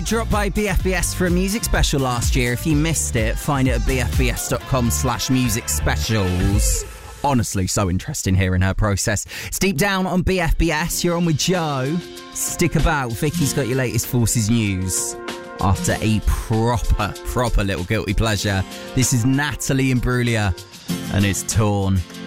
Dropped by BFBS for a music special last year. If you missed it, find it at bfbs.com/music specials. Honestly, so interesting hearing her process. It's Deep Down on BFBS. You're on with Joe. Stick about. Vicky's got your latest Forces news. After a proper little guilty pleasure. This is Natalie Imbruglia, and it's Torn.